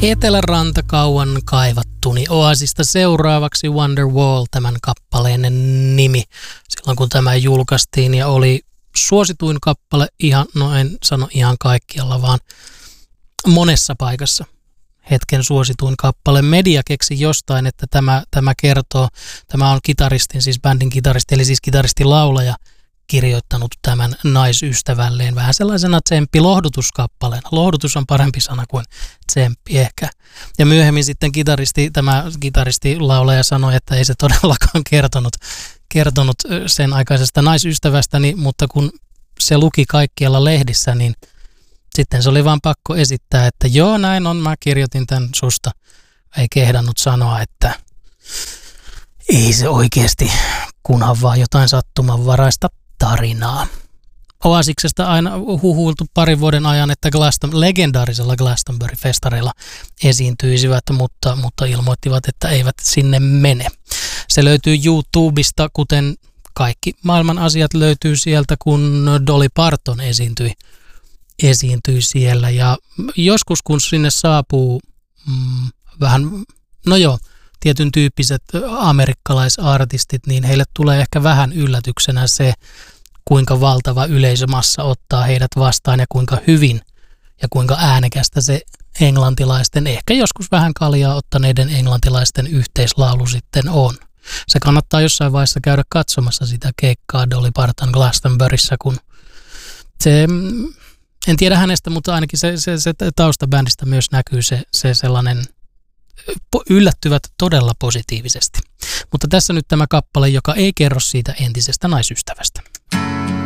Eteläranta kauan kaivattuni Oasista seuraavaksi Wonderwall, tämän kappaleen nimi. Silloin kun tämä julkaistiin ja oli suosituin kappale ihan, no en sano ihan kaikkialla, vaan monessa paikassa hetken suosituin kappale. Media keksi jostain, että tämä kertoo, tämä on kitaristin, siis bändin kitaristi, eli siis kitaristi-laulaja kirjoittanut tämän naisystävälleen vähän sellaisena tsemppi-lohdutuskappaleena. Lohdutus on parempi sana kuin tsemppi ehkä. Ja myöhemmin sitten tämä kitaristi-laulaja sanoi, että ei se todellakaan kertonut sen aikaisesta naisystävästäni, mutta kun se luki kaikkialla lehdissä, niin sitten se oli vaan pakko esittää, että joo näin on, mä kirjoitin tämän susta. Ei kehdannut sanoa, että ei se oikeasti, kunhan vaan jotain sattumanvaraista tarinaa. Oasiksesta aina huhuiltu parin vuoden ajan, että legendaarisella Glastonbury-festareilla esiintyisivät, mutta ilmoittivat, että eivät sinne mene. Se löytyy YouTubesta, kuten kaikki maailman asiat löytyy sieltä, kun Dolly Parton esiintyi siellä. Ja joskus, kun sinne saapuu vähän, tietyn tyyppiset amerikkalaisartistit, niin heille tulee ehkä vähän yllätyksenä se, kuinka valtava yleisömassa ottaa heidät vastaan ja kuinka hyvin ja kuinka äänekästä se englantilaisten, ehkä joskus vähän kaljaa ottaneiden englantilaisten yhteislaulu sitten on. Se kannattaa jossain vaiheessa käydä katsomassa sitä keikkaa Dolly Parton Glastonburyssä, kun se, en tiedä hänestä, mutta ainakin se taustabändistä myös näkyy se sellainen, yllättyvät todella positiivisesti. Mutta tässä nyt tämä kappale, joka ei kerro siitä entisestä naisystävästä.